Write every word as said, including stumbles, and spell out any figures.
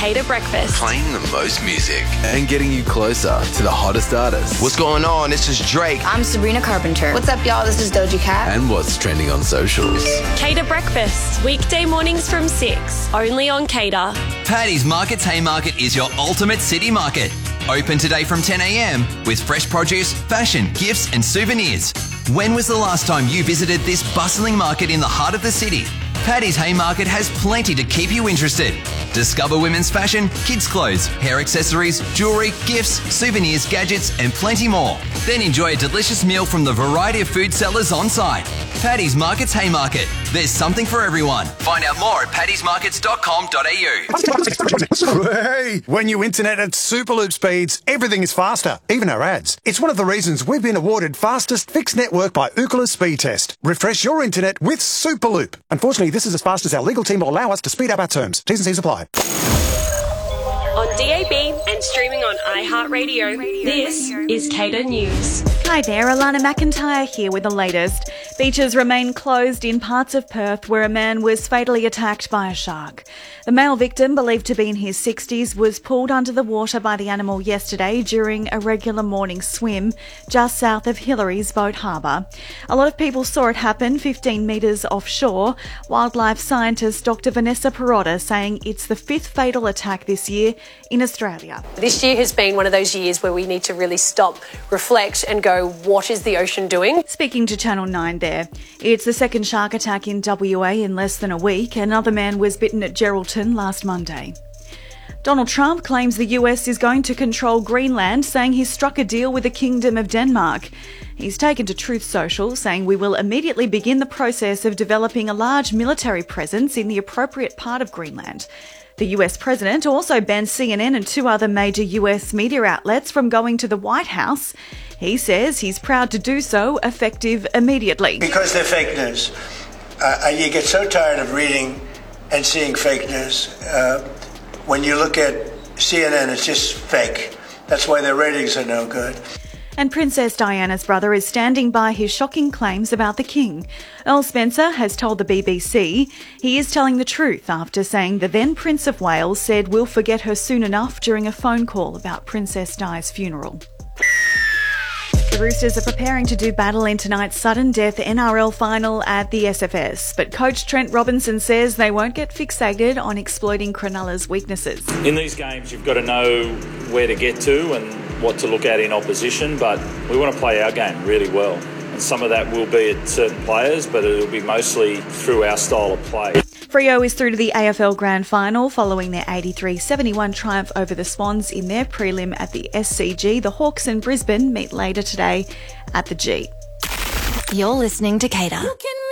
Cater Breakfast. Playing the most music and getting you closer to the hottest artists. What's going on? This is Drake. I'm Sabrina Carpenter. What's up, y'all? This is Doja Cat. And what's trending on socials. Cater Breakfast, weekday mornings from six, only on Cater. Paddy's Market's Haymarket is your ultimate city market. Open today from ten a m with fresh produce, fashion, gifts and souvenirs. When was the last time you visited this bustling market in the heart of the city? Paddy's Haymarket has plenty to keep you interested. Discover women's fashion, kids' clothes, hair accessories, jewellery, gifts, souvenirs, gadgets and plenty more. Then enjoy a delicious meal from the variety of food sellers on site. Paddy's Market's Haymarket. There's something for everyone. Find out more at paddys markets dot com dot a u. Hey, when you internet at Superloop speeds, everything is faster, even our ads. It's one of the reasons we've been awarded fastest fixed network by Ookla Speed Test. Refresh your internet with Superloop. Unfortunately, this is as fast as our legal team will allow us to speed up our terms. T's and C's apply. On D A B and streaming on iHeartRadio, this is Cater News. Hi there, Alana McIntyre here with the latest. Beaches remain closed in parts of Perth where a man was fatally attacked by a shark. The male victim, believed to be in his sixties, was pulled under the water by the animal yesterday during a regular morning swim just south of Hillary's Boat Harbour. A lot of people saw it happen fifteen metres offshore. Wildlife scientist Doctor Vanessa Perotta saying it's the fifth fatal attack this year in Australia. This year has been one of those years where we need to really stop, reflect and go, what is the ocean doing? Speaking to Channel nine there, it's the second shark attack in W A in less than a week. Another man was bitten at Geraldton last Monday. Donald Trump claims the U S is going to control Greenland, saying he's struck a deal with the Kingdom of Denmark. He's taken to Truth Social, saying we will immediately begin the process of developing a large military presence in the appropriate part of Greenland. The U S president also banned C N N and two other major U S media outlets from going to the White House. He says he's proud to do so, effective immediately. Because they're fake news. Uh, you get so tired of reading and seeing fake news. Uh, when you look at C N N, it's just fake. That's why their ratings are no good. And Princess Diana's brother is standing by his shocking claims about the King. Earl Spencer has told the B B C he is telling the truth after saying the then Prince of Wales said we'll forget her soon enough during a phone call about Princess Di's funeral. The Roosters are preparing to do battle in tonight's sudden death N R L final at the S F S, but coach Trent Robinson says they won't get fixated on exploiting Cronulla's weaknesses. In these games, you've got to know where to get to and what to look at in opposition, but we want to play our game really well. And some of that will be at certain players, but it'll be mostly through our style of play. Freo is through to the A F L Grand Final following their eighty-three seventy-one triumph over the Swans in their prelim at the S C G. The Hawks and Brisbane meet later today at the G. You're listening to Cater.